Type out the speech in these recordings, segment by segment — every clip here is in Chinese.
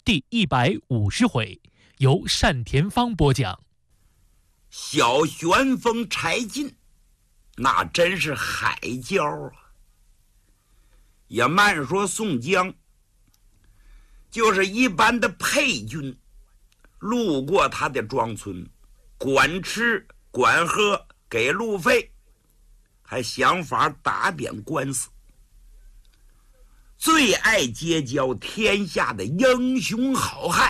第150回，由单田芳播讲。 小旋风柴进，那真是海椒啊！也慢说宋江，就是一般的配军，路过他的庄村，管吃管喝，给路费，还想法打点官司。最爱结交天下的英雄好汉，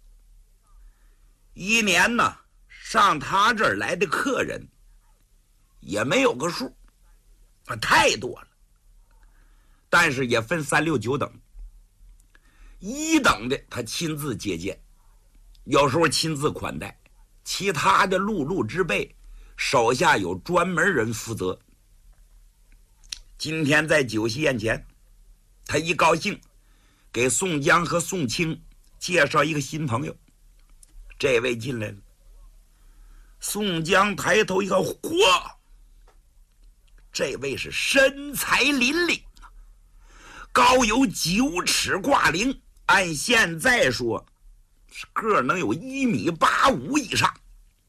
一年呢上他这儿来的客人也没有个数，太多了。但是也分3、6、9等，一等的他亲自接见，有时候亲自款待，其他的陆路之辈手下有专门人负责。今天在酒席宴前，他一高兴，给宋江和宋清介绍一个新朋友。这位进来了，宋江抬头一看，嚯，这位是身材凛凛，高有9尺挂零，按现在说个能有1.85米以上。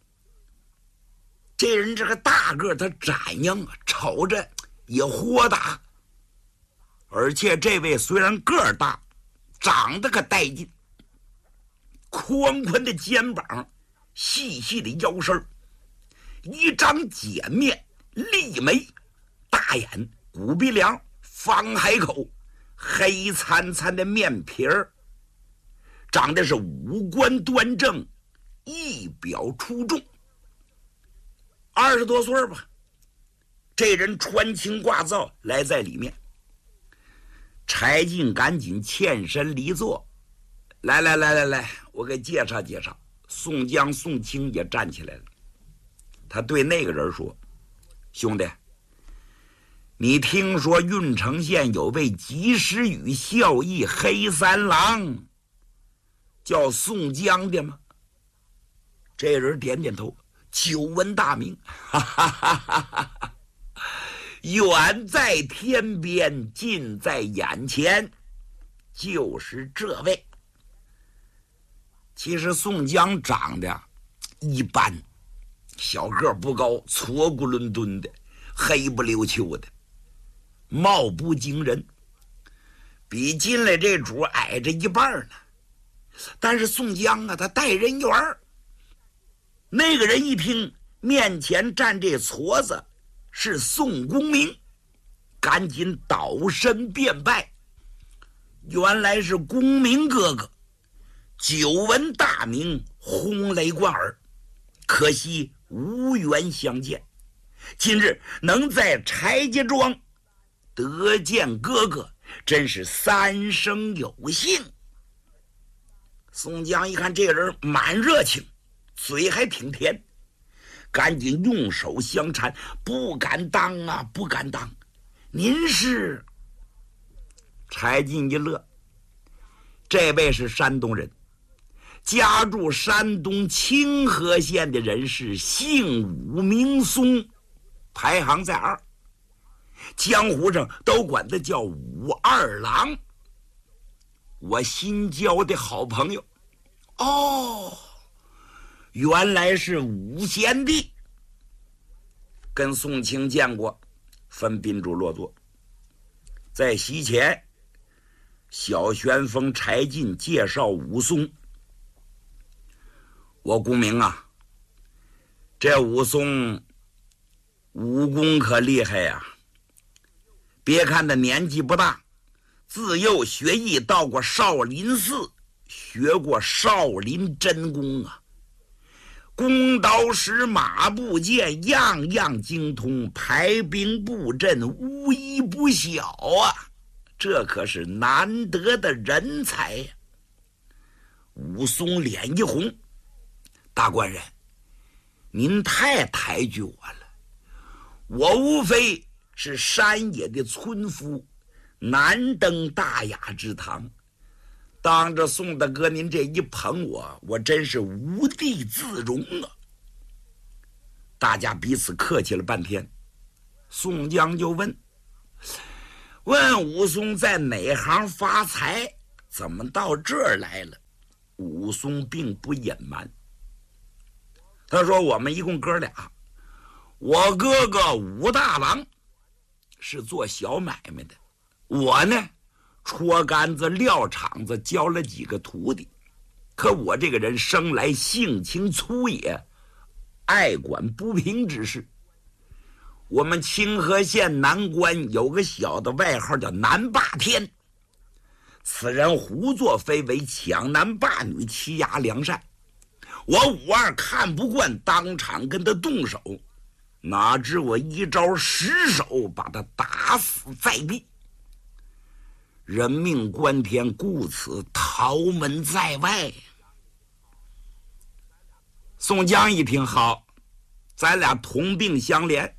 这人这个大个他展样啊，瞅着也豁达。而且这位虽然个儿大，长得可带劲，宽宽的肩膀，细细的腰身，一张碱面，利眉，大眼，鼓鼻梁，方海口，黑灿灿的面皮儿，长得是五官端正，仪表出众。20多岁吧，这人穿青挂皂来在里面。柴进赶紧欠身离座，来，我给介绍介绍。宋江、宋清也站起来了，他对那个人说：“兄弟，你听说郓城县有位及时雨效义黑三郎，叫宋江的吗？”这人点点头，久闻大名，哈哈哈哈哈。远在天边，近在眼前，就是这位。其实宋江长得一般，小个不高，矬咕伦敦的，黑不溜秋的，貌不惊人，比进来这主矮着一半呢。但是宋江啊，他带人缘儿。那个人一听面前站这矬子是宋公明，赶紧倒身便拜。原来是公明哥哥，久闻大名，轰雷贯耳，可惜无缘相见。今日能在柴家庄得见哥哥，真是三生有幸。宋江一看这人满热情，嘴还挺甜，赶紧用手相搀，不敢当啊，不敢当。您是？柴进一乐，这位是山东人，家住山东清河县的人士，姓武名松，排行在2，江湖上都管他叫武二郎，我新交的好朋友。哦，原来是武贤弟，跟宋清见过，分宾主落座。在席前，小旋风柴进介绍武松：“我公明啊，这武松武功可厉害呀！别看他年纪不大，自幼学艺，到过少林寺，学过少林真功啊。弓刀石马步剑样样精通，排兵布阵无一不晓啊！这可是难得的人才呀！”武松脸一红：“大官人，您太抬举我了，我无非是山野的村夫，难登大雅之堂。当着宋大哥您这一捧我，我真是无地自容啊！”大家彼此客气了半天，宋江就问武松在哪行发财，怎么到这儿来了？ 武松并不隐瞒，他说我们一共哥俩，我哥哥武大郎是做小买卖的，我呢戳杆子撂场子教了几个徒弟，可我这个人生来性情粗野，爱管不平之事。我们清河县南关有个小的外号叫南霸天，此人胡作非为，抢男霸女，欺压良善。我武二看不惯，当场跟他动手，哪知我一招失手把他打死在地，人命关天，故此逃门在外。宋江一听，好，咱俩同病相怜。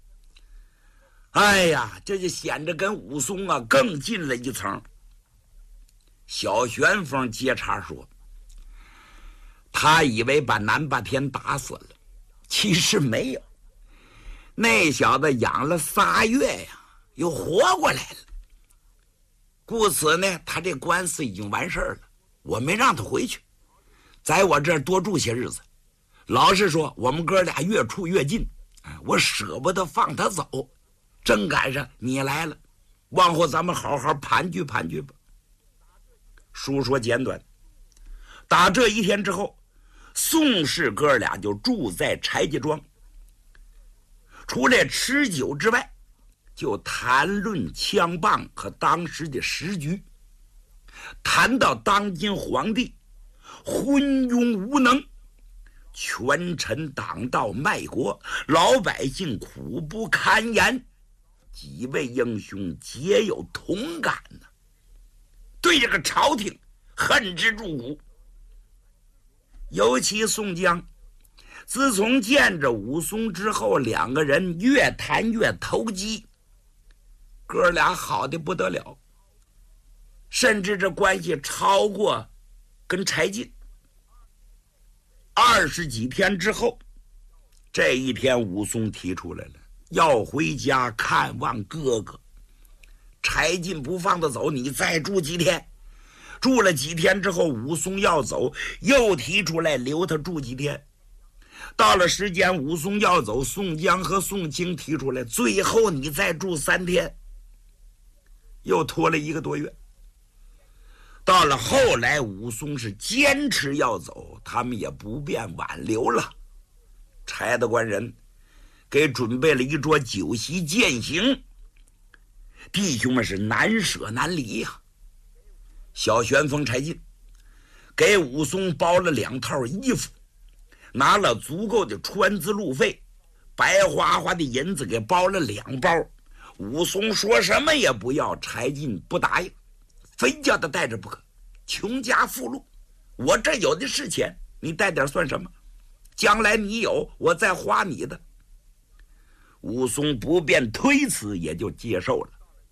哎呀，这就显着跟武松啊更近了一层。小旋风接茬说，他以为把南霸天打死了，其实没有，那小子养了3月呀，又活过来了。故此呢，他这官司已经完事儿了，我没让他回去，在我这儿多住些日子。老实说，我们哥俩越处越近，我舍不得放他走，正赶上你来了，往后咱们好好盘踞盘踞吧。书说简短，打这一天之后，宋氏哥俩就住在柴家庄，除了吃酒之外，就谈论枪棒和当时的时局，谈到当今皇帝昏庸无能，权臣党道卖国，老百姓苦不堪言，几位英雄皆有同感呢，对这个朝廷恨之入骨。尤其宋江自从见着武松之后，两个人越谈越投机，哥俩好的不得了，甚至这关系超过跟柴进。20几天之后，这一天武松提出来了，要回家看望哥哥。柴进不放他走，你再住几天。住了几天之后，武松要走，又提出来留他住几天。到了时间，武松要走，宋江和宋清提出来，最后你再住3天，又拖了1个多月。到了后来，武松是坚持要走，他们也不便挽留了。柴大官人给准备了一桌酒席饯行，弟兄们是难舍难离呀。小旋风柴进给武松包了2套衣服，拿了足够的穿资路费，白花花的银子给包了2包。武松说什么也不要，柴进不答应，非叫他带着不可。穷家富路，我这有的是钱，你带点算什么？将来你有，我再花你的。武松不便推辞，也就接受了。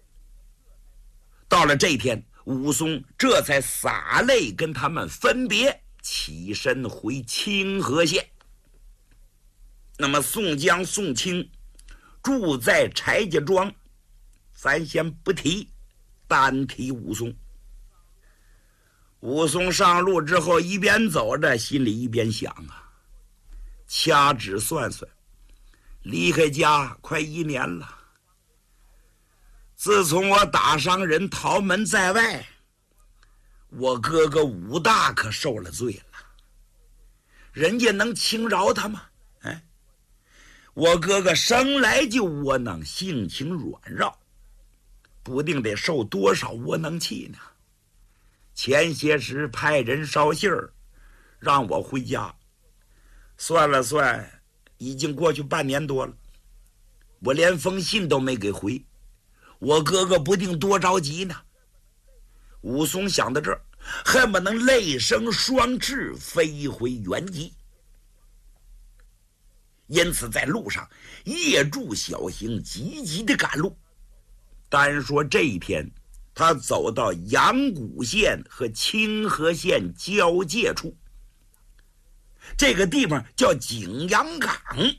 到了这一天，武松这才洒泪跟他们分别，起身回清河县。那么宋江、宋清住在柴家庄，咱先不提，单提武松。武松上路之后，一边走着，心里一边想啊，掐指算算，离开家快1年了。自从我打伤人，逃门在外，我哥哥武大可受了罪了，人家能轻饶他吗？我哥哥生来就窝囊，性情软弱，不定得受多少窝囊气呢。前些时派人捎信儿让我回家，算了算，已经过去半年多了，我连封信都没给回，我哥哥不定多着急呢。武松想到这儿，恨不能泪生双翅，飞回原籍。因此在路上夜住小行，急急的赶路。单说这一天，他走到阳谷县和清河县交界处，这个地方叫景阳岗。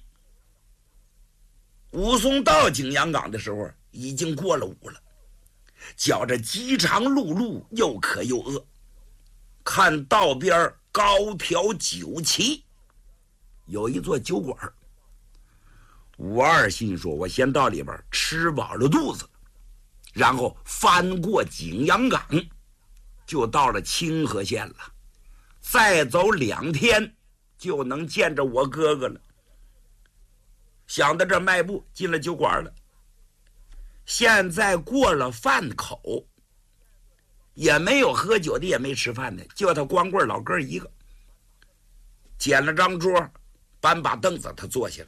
武松到景阳岗的时候，已经过了午了，觉着饥肠辘辘，又渴又饿。 看道边高挑酒旗，有一座酒馆。吴二心说：“我先到里边吃饱了肚子，然后翻过景阳冈，就到了清河县了。再走2天，就能见着我哥哥了。”想到这，迈步进了酒馆了。现在过了饭口，也没有喝酒的，也没吃饭的，就他光棍老哥一个。捡了张桌，搬把凳子，他坐下了。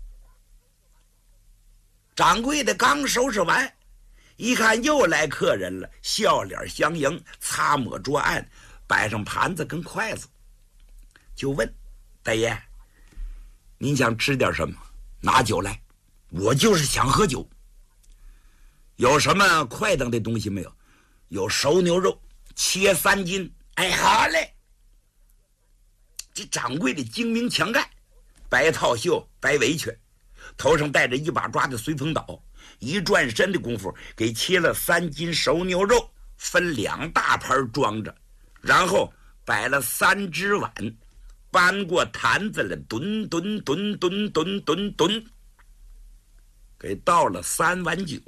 掌柜的刚收拾完，一看又来客人了，笑脸相迎，擦抹桌案，摆上盘子跟筷子，就问大爷：“您想吃点什么？拿酒来。我就是想喝酒。有什么快等的东西没有？有熟牛肉，切3斤。哎，好嘞。”这掌柜的精明强干，白套袖，白围裙，头上戴着一把抓的随风倒，一转身的功夫，给切了3斤熟牛肉，分2大盘装着，然后摆了3只碗，搬过坛子来，吨吨吨吨吨吨吨，给倒了3碗酒。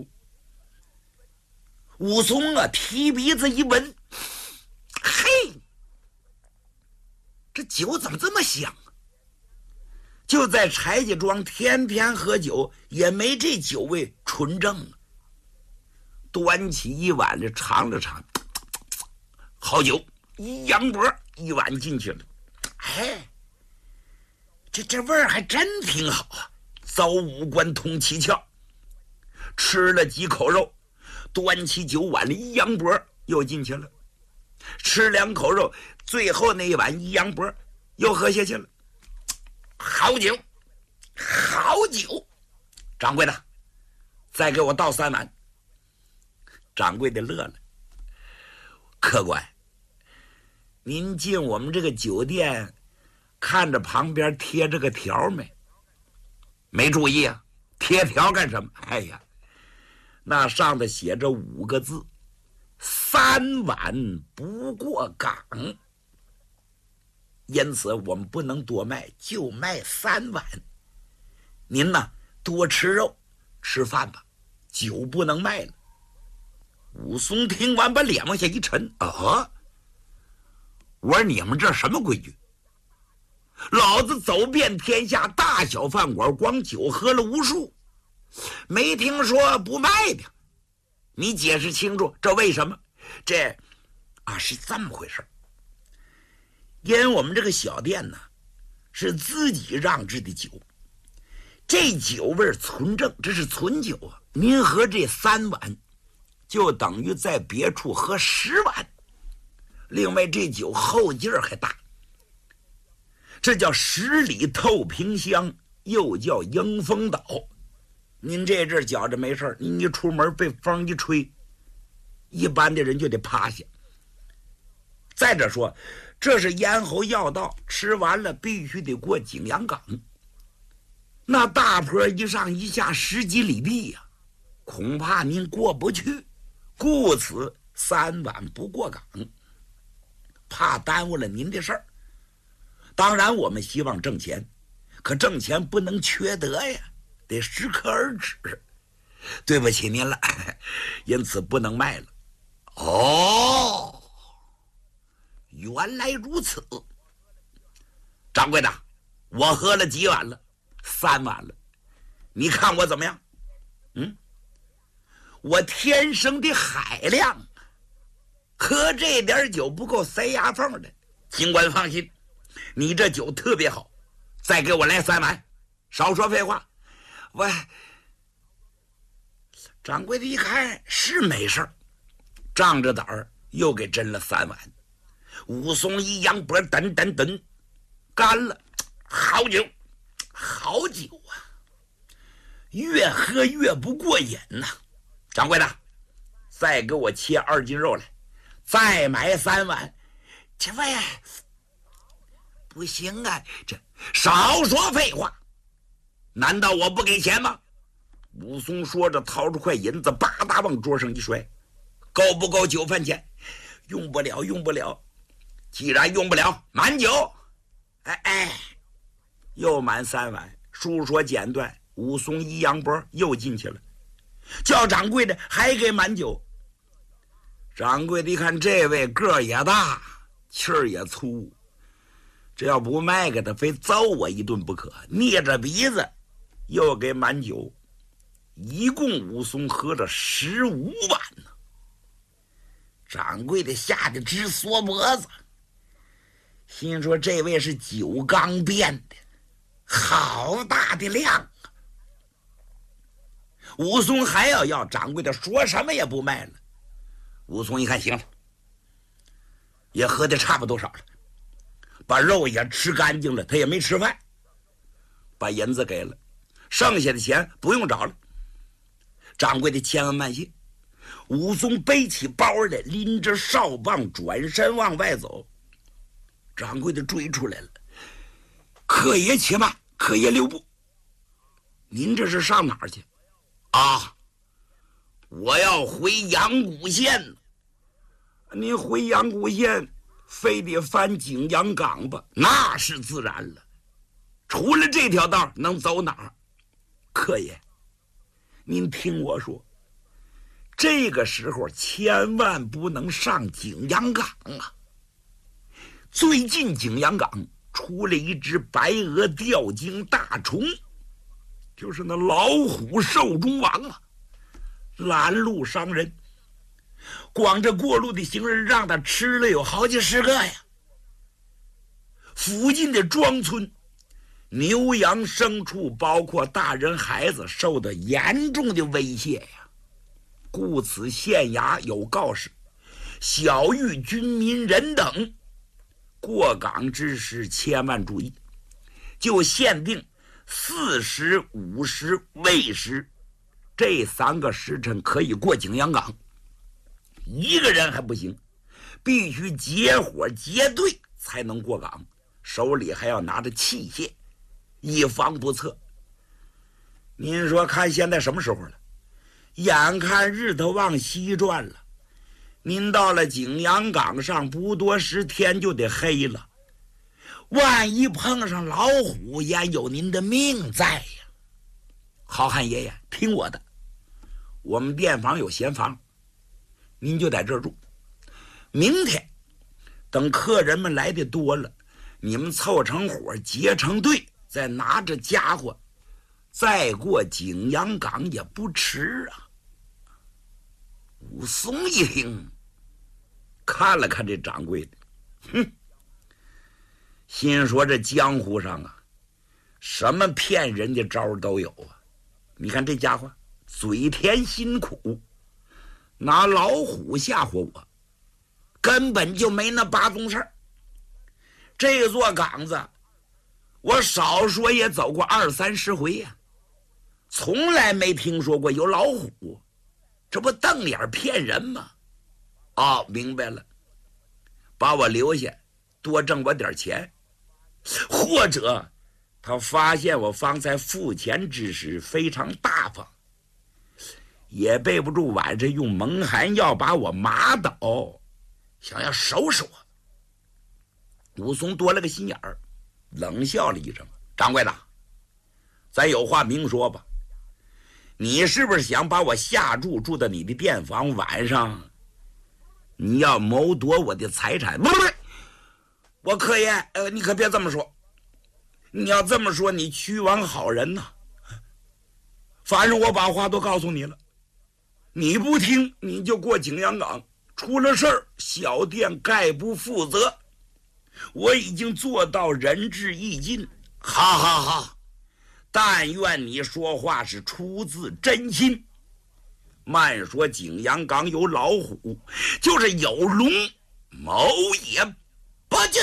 武松啊，提鼻子一闻，嘿，这酒怎么这么香啊？就在柴家庄，天天喝酒，也没这酒味纯正啊。端起一碗来尝了尝，好酒，一扬脖一碗进去了。哎，这味儿还真挺好啊，遭五官通七窍。吃了几口肉，端起酒碗了一扬脖又进去了。吃2口肉，最后那一碗一扬脖又喝下去了。好酒，好酒！掌柜的，再给我倒3碗。掌柜的乐了：“客官，您进我们这个酒店，看着旁边贴着个条没？没注意啊？贴条干什么？哎呀，那上头写着5个字：3碗不过岗。因此我们不能多卖，就卖3碗。您呢，多吃肉吃饭吧，酒不能卖了。”武松听完把脸往下一沉：“啊！我说你们这什么规矩？老子走遍天下大小饭馆，光酒喝了无数，没听说不卖的。你解释清楚，这为什么？这是这么回事。因为我们这个小店呢，是自己让制的酒，这酒味纯正，这是纯酒啊。您喝这3碗，就等于在别处喝10碗。另外，这酒后劲儿还大，这叫10里透屏香，又叫迎风倒。您这阵觉着没事，您一出门被风一吹，一般的人就得趴下。再者说，这是咽喉要道，吃完了必须得过景阳冈，那大坡一上一下10几里地呀，恐怕您过不去，故此3碗不过岗，怕耽误了您的事儿。当然我们希望挣钱，可挣钱不能缺德呀，得适可而止。对不起您了，因此不能卖了。哦，原来如此。掌柜的，我喝了几碗了？3碗了。你看我怎么样？我天生的海量，喝这点酒不够塞牙缝的。警官放心，你这酒特别好，再给我来3碗。少说废话。我掌柜的一看是没事儿，仗着胆儿又给斟了3碗。武松一扬脖，等等等，干了。好酒，好酒啊！越喝越不过瘾呐。掌柜的，再给我切2斤肉来，再买3碗。这位不行啊，这少说废话，难道我不给钱吗？武松说着，掏出块银子，吧嗒往桌上一摔。够不够酒饭钱？用不了，用不了。 既然用不了，满酒。又满3碗。述说简短，武松一扬脖又进去了，叫掌柜的还给满酒。掌柜的一看这位个儿也大，气儿也粗，这要不卖给他，非揍我一顿不可。捏着鼻子又给满酒，一共武松喝了15碗呢。掌柜的吓得直缩脖子，心说这位是酒缸变的，好大的量啊！武松还要，掌柜的说什么也不卖了。武松一看行了，也喝的差不多少了，把肉也吃干净了，他也没吃饭，把银子给了，剩下的钱不用找了。掌柜的千恩万谢。武松背起包来，拎着哨棒转身往外走。掌柜的追出来了，客爷且慢，客爷留步。您这是上哪儿去？啊，我要回阳谷县。您回阳谷县非得翻景阳冈吧？那是自然了，除了这条道能走哪儿？客爷，您听我说，这个时候千万不能上景阳冈啊！最近景阳冈出了一只白额吊睛大虫，就是那老虎兽中王啊，拦路伤人，光这过路的行人让他吃了有好几十个呀。附近的庄村牛羊牲畜，包括大人孩子，受到严重的威胁呀。故此县衙有告示，小谕军民人等，过港之时千万注意，就限定4时、5时、未时这3个时辰可以过景阳冈，一个人还不行，必须结伙结队才能过港，手里还要拿着器械，以防不测。您说看现在什么时候了？眼看日头往西转了，您到了景阳冈上不多时天就得黑了，万一碰上老虎，焉有您的命在呀？好汉爷爷，听我的，我们店房有闲房，您就在这儿住。明天等客人们来的多了，你们凑成伙结成队，再拿着家伙再过景阳冈也不迟啊。武松一听，看了看这掌柜的，心说这江湖上啊，什么骗人的招都有啊。你看这家伙嘴甜心苦，拿老虎吓唬我，根本就没那8宗事儿。这座岗子我少说也走过20、30回呀，从来没听说过有老虎，这不瞪眼骗人吗？哦，明白了，把我留下，多挣我点钱，或者他发现我方才付钱之时非常大方，也备不住晚上用蒙汗药把我麻倒，想要收拾我。武松多了个心眼儿，冷笑了一声：“掌柜的，咱有话明说吧。你是不是想把我下住到你的店房，晚上你要谋夺我的财产？”“不，我客爷，你可别这么说。你要这么说，你屈枉好人呐。反正我把话都告诉你了，你不听，你就过景阳冈，出了事儿，小店概不负责。我已经做到仁至义尽，哈哈哈！但愿你说话是出自真心。慢说景阳冈有老虎，就是有龙，某也不惧。”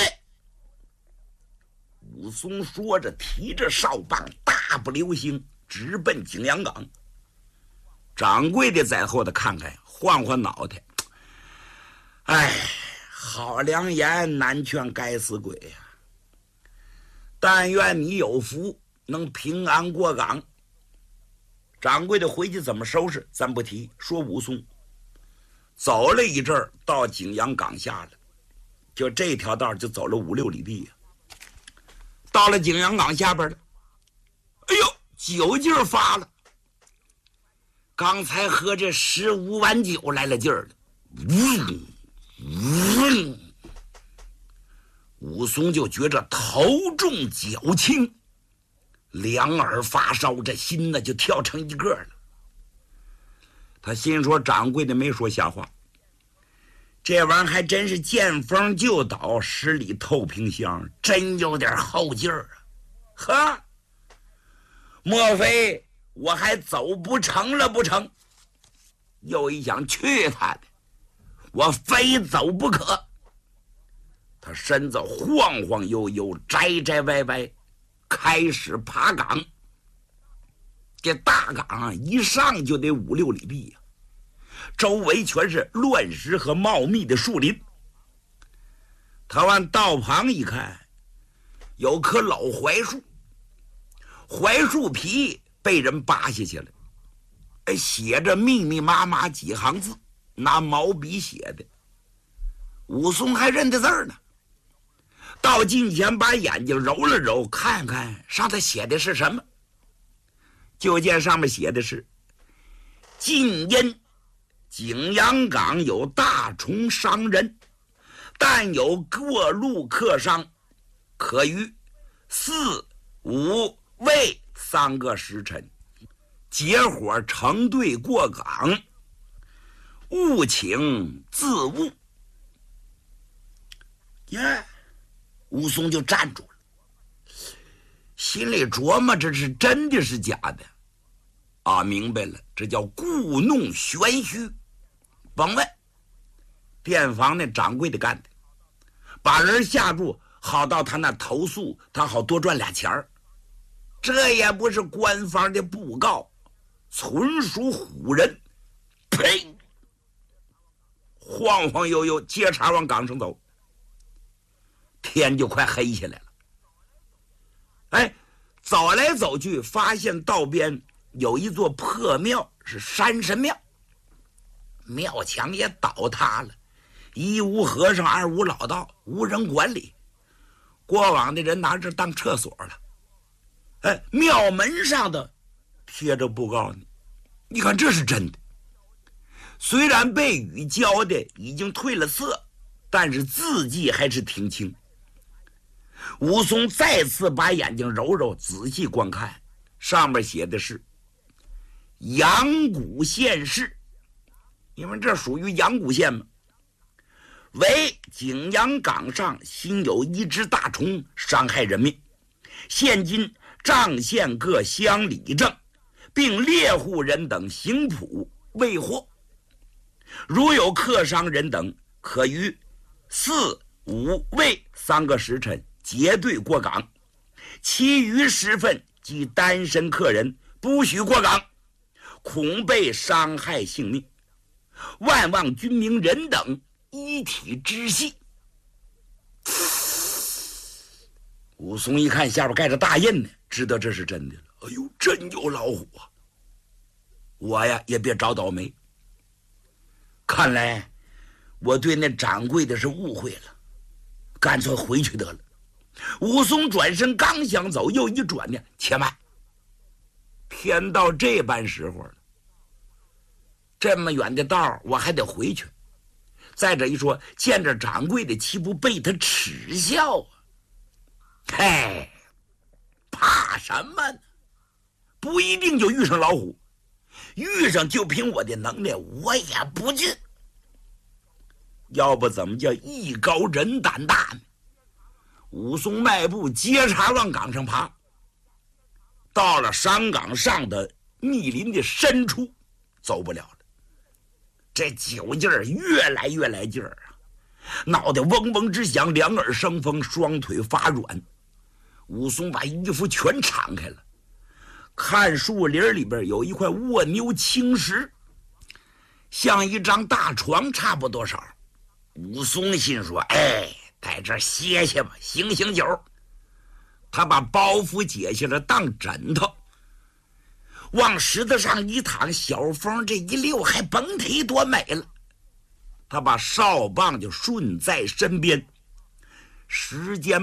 武松说着，提着哨棒，大步流星，直奔景阳冈。掌柜的在后头看看，晃晃脑袋，哎，好良言难劝该死鬼呀！但愿你有福，能平安过港。掌柜的回去怎么收拾咱不提，说武松走了一阵儿，到景阳冈下了， 就这条道就走了5、6里地呀。到了景阳冈下边了，哎呦，酒劲儿发了。刚才喝这15碗酒来了劲儿了，武松就觉着头重脚轻，两耳发烧，这心呢就跳成一个了。他心说掌柜的没说瞎话，这玩意儿还真是见风就倒，十里透瓶香，真有点后劲儿啊！呵，莫非我还走不成了不成？又一想，去他的，我非走不可。他身子晃晃悠悠，摘摘歪歪，开始爬岗。这大岗啊，一上就得5、6里地呀，周围全是乱石和茂密的树林。他往道旁一看，有棵老槐树，槐树皮被人扒下去了，写着密密麻麻几行字，拿毛笔写的。武松还认得字儿呢，到近前把眼睛揉了揉，看看上头写的是什么。就见上面写的是：近因景阳冈有大虫伤人，但有过路客商，可于4、5、未3个时辰结伙成队过岗，务请自误。耶，武松就站住了，心里琢磨这是真的是假的啊？明白了，这叫故弄玄虚。甭问，店房那掌柜的干的，把人吓住，好到他那投诉，他好多赚俩钱儿。这也不是官方的布告，纯属唬人。呸！晃晃悠悠接茬往岗上走，天就快黑下来了。走来走去，发现道边有一座破庙，是山神庙，庙墙也倒塌了，一无和尚，二无老道，无人管理。过往的人拿这当厕所了。庙门上的贴着布告呢，你看这是真的。虽然被雨浇的已经褪了色，但是字迹还是挺清。武松再次把眼睛揉揉，仔细观看，上面写的是阳谷县事，因为这属于阳谷县嘛。为景阳冈上新有一只大虫伤害人命，现今瘴县各乡里正，并猎户人等行捕未获。如有客商人等，可于4、5、未3个时辰结队过岗，其余时分即单身客人不许过岗，恐被伤害性命。万望军民人等一体知悉。武松一看下边盖着大印呢，知道这是真的了。哎呦，真有老虎啊！我呀也别找倒霉。看来我对那掌柜的是误会了，干脆回去得了。武松转身刚想走，又一转呢，且慢，天到这般时候了，这么远的道我还得回去。再者一说，见着掌柜的岂不被他耻笑啊？嘿，怕什么呢？不一定就遇上老虎，遇上就凭我的能耐，我也不惧。要不怎么叫艺高人胆大呢？武松迈步接茬往岗上爬，到了山岗上的密林的深处，走不了了。这酒劲儿越来越来劲儿啊，脑袋嗡嗡直响，两耳生风，双腿发软。武松把衣服全敞开了，看树林里边有一块卧牛青石，像一张大床差不多少。武松心说：“在这儿歇歇吧，醒醒酒。”他把包袱解下来当枕头，往石头上一躺，小风这一溜，还甭提多美了。他把哨棒就顺在身边， 时间